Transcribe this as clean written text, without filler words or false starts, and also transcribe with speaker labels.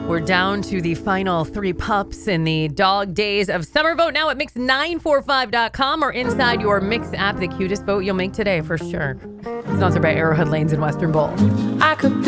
Speaker 1: We're down to the final 3 pups in the dog days of summer. Vote now at mix945.com or inside your Mix app. The cutest vote you'll make today for sure. Sponsored by Arrowhead Lanes in Western Bowl.
Speaker 2: I could be